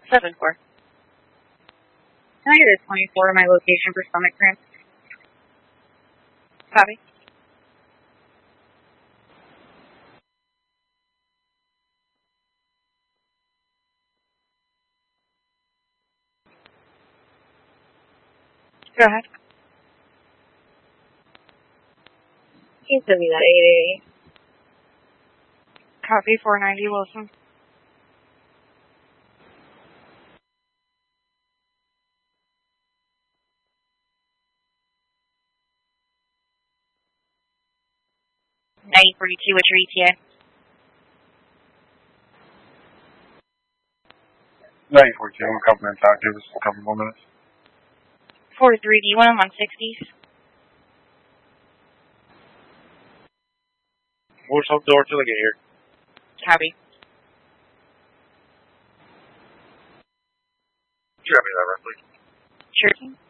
7-4. Can I get a 24 my location for stomach cramp? Copy. Go ahead. He's gonna be that 880. Copy, 490 Wilson. $90.42, what's your ETA? 90.42, I'm coming in talk. Give us a couple more minutes. 4-3, do you want him on 60s? We'll just hold the door till I get here. Copy. Grab me that roughly. Sure.